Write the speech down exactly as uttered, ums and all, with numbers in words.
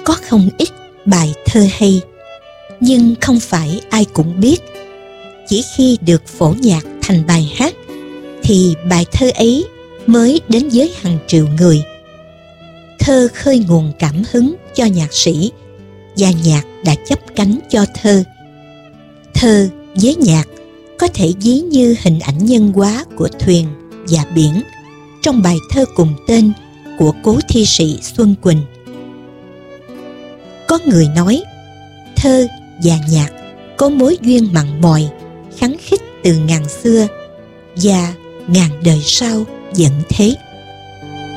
có không ít bài thơ hay, nhưng không phải ai cũng biết. Chỉ khi được phổ nhạc thành bài hát thì bài thơ ấy mới đến với hàng triệu người. Thơ khơi nguồn cảm hứng cho nhạc sĩ, và nhạc đã chắp cánh cho thơ. Thơ với nhạc có thể ví như hình ảnh nhân hóa của thuyền và biển trong bài thơ cùng tên của cố thi sĩ Xuân Quỳnh. Có người nói thơ và nhạc có mối duyên mặn mòi, khăng khít từ ngàn xưa, và ngàn đời sau vẫn thế.